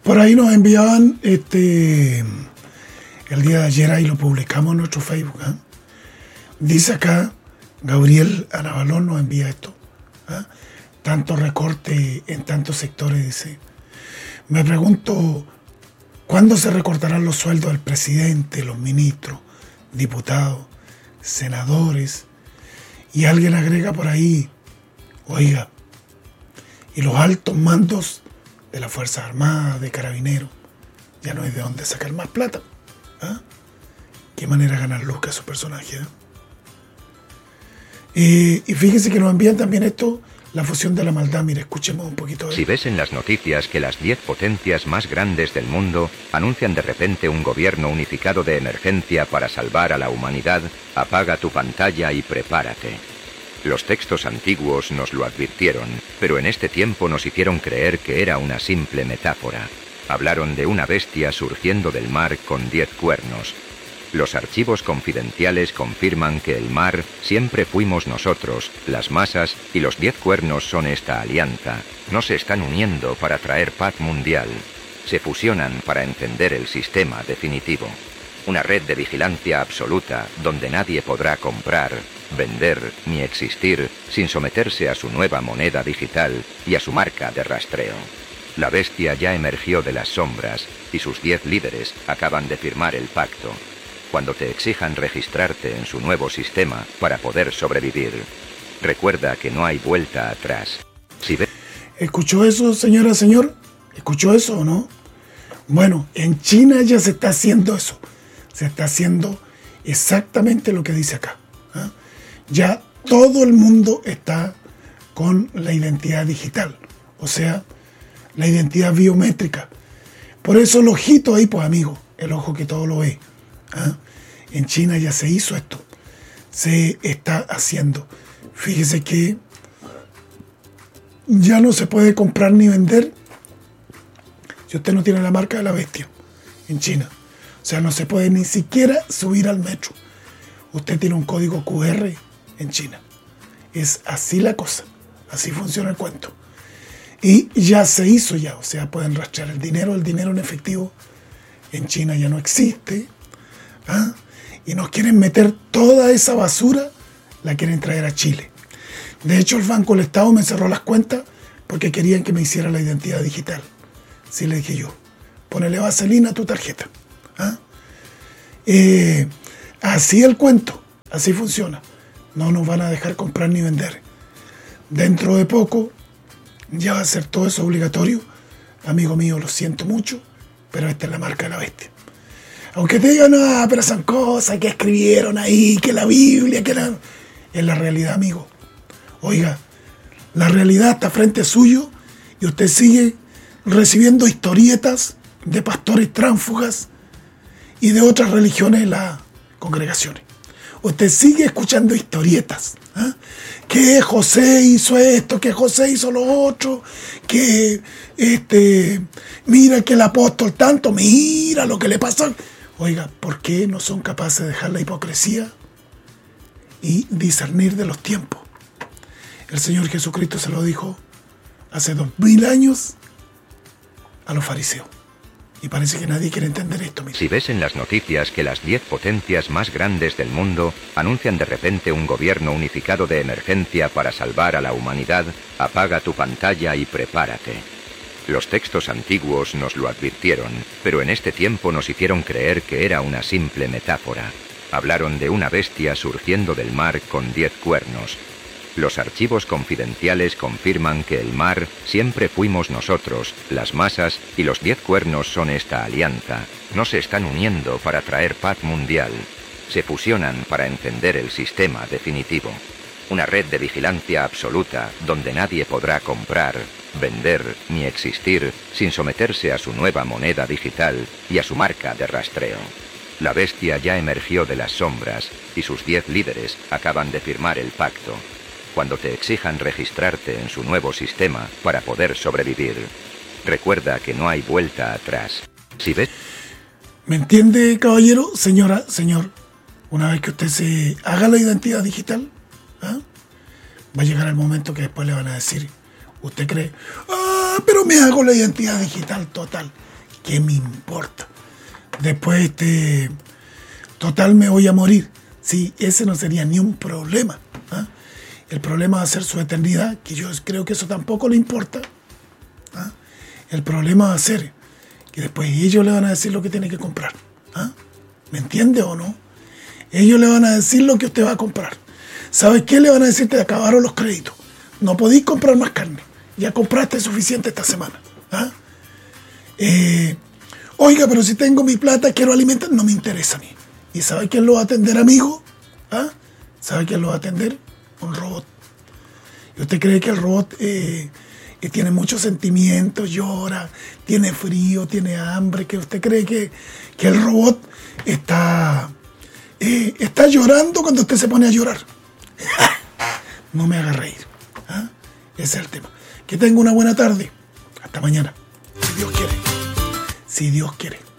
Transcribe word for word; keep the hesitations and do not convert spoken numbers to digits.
Por ahí nos enviaban este el día de ayer, ahí lo publicamos en nuestro Facebook. ¿eh? Dice acá, Gabriel Anabalón nos envía esto. ¿eh? Tanto recorte en tantos sectores, dice. Me pregunto, ¿cuándo se recortarán los sueldos del presidente, los ministros, diputados, senadores? Y alguien agrega por ahí, oiga, y los altos mandos de las Fuerzas Armadas, de Carabineros, ya no hay de dónde sacar más plata. ¿Ah? Qué manera de ganar luz que su personaje. ¿eh? Eh, y fíjense que nos envían también esto, la fusión de la maldad. Mire, escuchemos un poquito de Si ves en las noticias que las diez potencias más grandes del mundo anuncian de repente un gobierno unificado de emergencia para salvar a la humanidad, apaga tu pantalla y prepárate. Los textos antiguos nos lo advirtieron, pero en este tiempo nos hicieron creer que era una simple metáfora. Hablaron de una bestia surgiendo del mar con diez cuernos. Los archivos confidenciales confirman que el mar siempre fuimos nosotros, las masas, y los diez cuernos son esta alianza. No se están uniendo para traer paz mundial. Se fusionan para encender el sistema definitivo. Una red de vigilancia absoluta donde nadie podrá comprar, vender ni existir sin someterse a su nueva moneda digital y a su marca de rastreo. La bestia ya emergió de las sombras y sus diez líderes acaban de firmar el pacto. Cuando te exijan registrarte en su nuevo sistema para poder sobrevivir, recuerda que no hay vuelta atrás. Si ve... ¿Escuchó eso, señora, señor? ¿Escuchó eso o no? Bueno, en China ya se está haciendo eso. Se está haciendo exactamente lo que dice acá. ¿eh? Ya todo el mundo está con la identidad digital. O sea, la identidad biométrica. Por eso el ojito ahí, pues amigo, el ojo que todo lo ve. ¿eh? En China ya se hizo esto. Se está haciendo. Fíjese que ya no se puede comprar ni vender si usted no tiene la marca de la bestia en China. O sea, no se puede ni siquiera subir al metro. Usted tiene un código cu erre en China. Es así la cosa. Así funciona el cuento. Y ya se hizo ya. O sea, pueden rastrear el dinero. El dinero en efectivo en China ya no existe. ¿Ah? Y nos quieren meter toda esa basura, la quieren traer a Chile. De hecho, el Banco del Estado me cerró las cuentas porque querían que me hiciera la identidad digital. Sí, le dije yo, ponele vaselina a tu tarjeta. ¿Ah? Eh, así el cuento, así funciona. No nos van a dejar comprar ni vender. Dentro de poco ya va a ser todo eso obligatorio. Amigo mío, lo siento mucho, pero esta es la marca de la bestia. Aunque te digan, no, pero son cosas que escribieron ahí, que la Biblia, que la... Es la realidad, amigo. Oiga, la realidad está frente suyo y usted sigue recibiendo historietas de pastores tránsfugas y de otras religiones en las congregaciones. Usted sigue escuchando historietas. ¿eh? Que José hizo esto, que José hizo lo otro, que este, mira que el apóstol tanto, mira lo que le pasó. Oiga, ¿por qué no son capaces de dejar la hipocresía y discernir de los tiempos? El Señor Jesucristo se lo dijo hace dos mil años a los fariseos. Y parece que nadie quiere entender esto. Mira. Si ves en las noticias que las diez potencias más grandes del mundo anuncian de repente un gobierno unificado de emergencia para salvar a la humanidad, apaga tu pantalla y prepárate. Los textos antiguos nos lo advirtieron, pero en este tiempo nos hicieron creer que era una simple metáfora. Hablaron de una bestia surgiendo del mar con diez cuernos. Los archivos confidenciales confirman que el mar siempre fuimos nosotros, las masas, y los diez cuernos son esta alianza. No se están uniendo para traer paz mundial. Se fusionan para encender el sistema definitivo. Una red de vigilancia absoluta donde nadie podrá comprar, vender ni existir sin someterse a su nueva moneda digital y a su marca de rastreo. La bestia ya emergió de las sombras y sus diez líderes acaban de firmar el pacto. Cuando te exijan registrarte en su nuevo sistema para poder sobrevivir, recuerda que no hay vuelta atrás. Si ves... ¿Me entiende, caballero? Señora, señor, una vez que usted se haga la identidad digital, ¿eh? va a llegar el momento que después le van a decir, ¿usted cree? Ah, pero me hago la identidad digital total. ¿Qué me importa? Después, este, total, me voy a morir. Sí, ese no sería ni un problema. ¿Ah? El problema va a ser su eternidad, que yo creo que eso tampoco le importa. ¿Ah? El problema va a ser que después ellos le van a decir lo que tiene que comprar. ¿Ah? ¿Me entiende o no? Ellos le van a decir lo que usted va a comprar. ¿Sabes qué? Le van a decir: te acabaron los créditos. No podéis comprar más carne. Ya compraste suficiente esta semana. ¿Ah? Eh, oiga, pero si tengo mi plata, quiero alimentar. No me interesa a mí. ¿Y sabe quién lo va a atender, amigo? ¿Ah? ¿Sabe quién lo va a atender? Un robot. ¿Y usted cree que el robot eh, que tiene muchos sentimientos, llora, tiene frío, tiene hambre? ¿Que usted cree que, que el robot está, eh, está llorando cuando usted se pone a llorar? No me haga reír. ¿Ah? Ese es el tema. Que tenga una buena tarde. Hasta mañana. Si Dios quiere. Si Dios quiere.